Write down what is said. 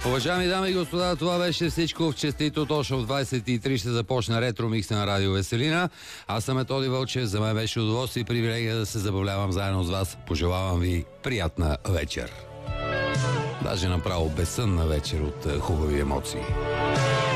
Уважаеми дами и господа, това беше всичко в честито. Точно в 23 ще започне ретро микса на Радио Веселина. Аз съм Методи Вълчев. За мен беше удоволствие и привилегия да се забавлявам заедно с вас. Пожелавам ви приятна вечер. Даже направо безсънна вечер от хубави емоции.